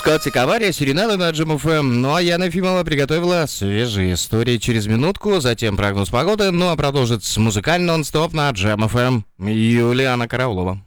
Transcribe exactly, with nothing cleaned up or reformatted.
Котик Авария, Серенада на Джем эф эм. Ну а Яна Ефимова приготовила свежие истории через минутку, затем прогноз погоды, ну а продолжит с музыкальный нон-стоп на Джем эф эм Юлиана Караулова.